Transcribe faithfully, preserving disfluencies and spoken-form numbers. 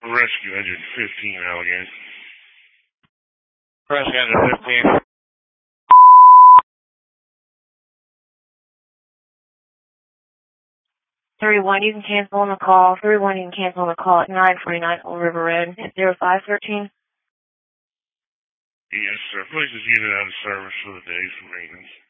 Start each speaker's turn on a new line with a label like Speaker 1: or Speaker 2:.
Speaker 1: Rescue Engine fifteen, Allegheny.
Speaker 2: Rescue Engine fifteen.
Speaker 3: thirty-one, you can cancel on the call. thirty-one, you can cancel on the call at nine forty-nine Old River Road. It's zero five thirteen.
Speaker 1: Yes, sir. Place is unit out of service for the day for maintenance.